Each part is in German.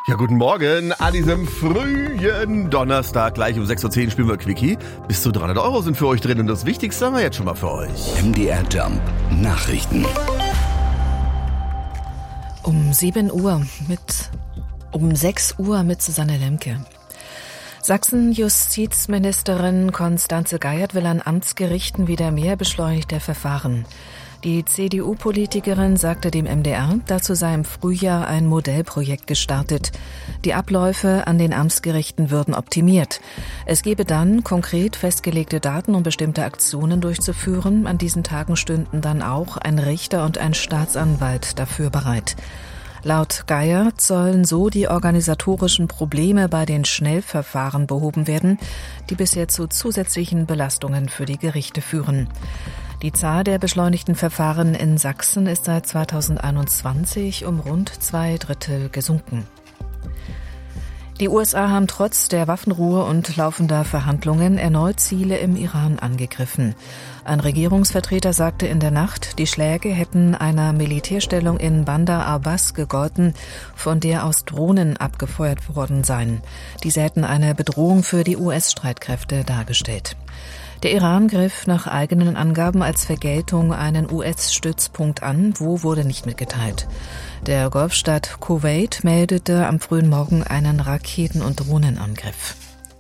Ja, guten Morgen. An diesem frühen Donnerstag, gleich um 6.10 Uhr spielen wir Quickie. Bis zu 300 € sind für euch drin und das Wichtigste haben wir jetzt schon mal für euch. MDR Jump Nachrichten. Um 6 Uhr mit Susanne Lemke. Sachsen-Justizministerin Constanze Geiert will an Amtsgerichten wieder mehr beschleunigte Verfahren. Die CDU-Politikerin sagte dem MDR, dazu sei im Frühjahr ein Modellprojekt gestartet. Die Abläufe an den Amtsgerichten würden optimiert. Es gebe dann konkret festgelegte Daten, um bestimmte Aktionen durchzuführen. An diesen Tagen stünden dann auch ein Richter und ein Staatsanwalt dafür bereit. Laut Geiert sollen so die organisatorischen Probleme bei den Schnellverfahren behoben werden, die bisher zu zusätzlichen Belastungen für die Gerichte führen. Die Zahl der beschleunigten Verfahren in Sachsen ist seit 2021 um rund 2/3 gesunken. Die USA haben trotz der Waffenruhe und laufender Verhandlungen erneut Ziele im Iran angegriffen. Ein Regierungsvertreter sagte in der Nacht, die Schläge hätten einer Militärstellung in Bandar Abbas gegolten, von der aus Drohnen abgefeuert worden seien. Diese hätten eine Bedrohung für die US-Streitkräfte dargestellt. Der Iran griff nach eigenen Angaben als Vergeltung einen US-Stützpunkt an, wo wurde nicht mitgeteilt. Der Golfstaat Kuwait meldete am frühen Morgen einen Raketen- und Drohnenangriff.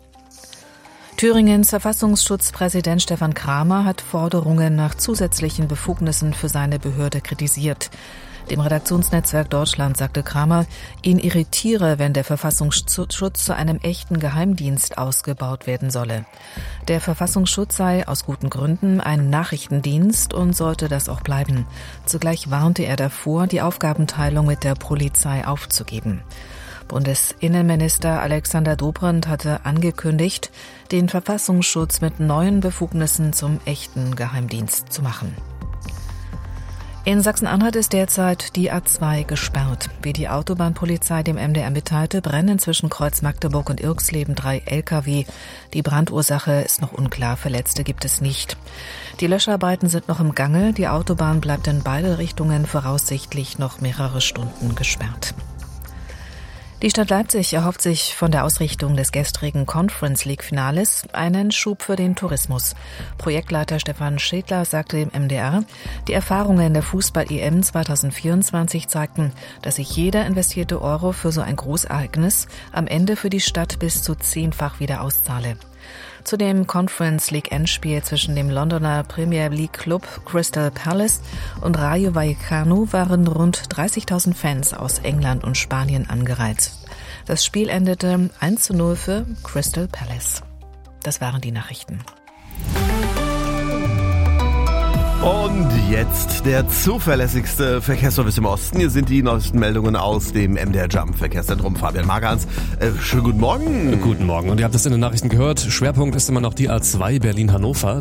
Thüringens Verfassungsschutzpräsident Stefan Kramer hat Forderungen nach zusätzlichen Befugnissen für seine Behörde kritisiert. Dem Redaktionsnetzwerk Deutschland sagte Kramer, ihn irritiere, wenn der Verfassungsschutz zu einem echten Geheimdienst ausgebaut werden solle. Der Verfassungsschutz sei aus guten Gründen ein Nachrichtendienst und sollte das auch bleiben. Zugleich warnte er davor, die Aufgabenteilung mit der Polizei aufzugeben. Bundesinnenminister Alexander Dobrindt hatte angekündigt, den Verfassungsschutz mit neuen Befugnissen zum echten Geheimdienst zu machen. In Sachsen-Anhalt ist derzeit die A2 gesperrt. Wie die Autobahnpolizei dem MDR mitteilte, brennen zwischen Kreuz Magdeburg und Irxleben 3 Lkw. Die Brandursache ist noch unklar, Verletzte gibt es nicht. Die Löscharbeiten sind noch im Gange. Die Autobahn bleibt in beide Richtungen voraussichtlich noch mehrere Stunden gesperrt. Die Stadt Leipzig erhofft sich von der Ausrichtung des gestrigen Conference League-Finales einen Schub für den Tourismus. Projektleiter Stefan Schädler sagte dem MDR, die Erfahrungen der Fußball-EM 2024 zeigten, dass sich jeder investierte Euro für so ein Großereignis am Ende für die Stadt bis zu 10-fach wieder auszahle. Zu dem Conference League Endspiel zwischen dem Londoner Premier League Club Crystal Palace und Rayo Vallecano waren rund 30.000 Fans aus England und Spanien angereist. Das Spiel endete 1:0 für Crystal Palace. Das waren die Nachrichten. Und jetzt der zuverlässigste Verkehrsservice im Osten. Hier sind die neuesten Meldungen aus dem MDR Jump Verkehrszentrum. Fabian Magans. Schönen guten Morgen. Guten Morgen. Und ihr habt es in den Nachrichten gehört. Schwerpunkt ist immer noch die A2 Berlin-Hannover.